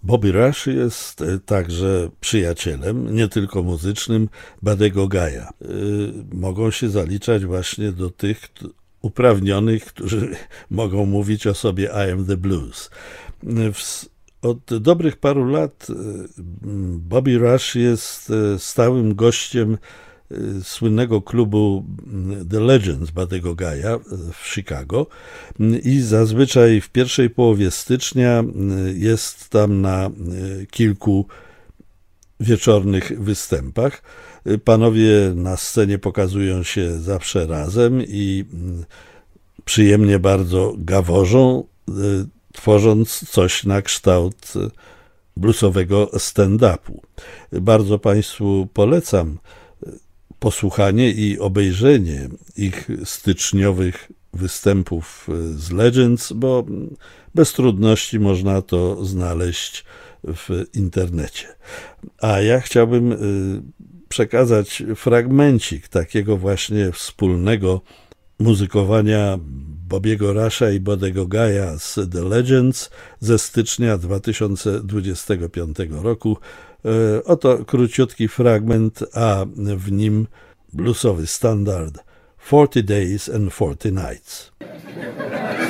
Bobby Rush jest także przyjacielem, nie tylko muzycznym, Buddy'ego Guy'a. Mogą się zaliczać właśnie do tych uprawnionych, którzy mogą mówić o sobie I am the blues. Od dobrych paru lat Bobby Rush jest stałym gościem słynnego klubu The Legends Buddy'ego Guy'a w Chicago i zazwyczaj w pierwszej połowie stycznia jest tam na kilku wieczornych występach. Panowie na scenie pokazują się zawsze razem i przyjemnie bardzo gaworzą, tworząc coś na kształt bluesowego stand-upu. Bardzo Państwu polecam posłuchanie i obejrzenie ich styczniowych występów z Legends, bo bez trudności można to znaleźć w internecie. A ja chciałbym przekazać fragmencik takiego właśnie wspólnego muzykowania Bobbiego Rusha i Buddy'ego Guy'a z The Legends ze stycznia 2025 roku. Oto króciutki fragment, a w nim bluesowy standard 40 Days and 40 Nights.